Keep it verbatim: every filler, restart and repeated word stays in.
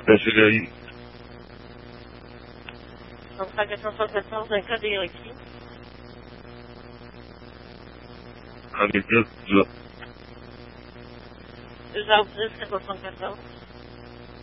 Ingénierie. Centrale quatre cent soixante-quatorze, un code est requis. Avec elle, là. deux heures dix, quatre cent soixante-quatorze.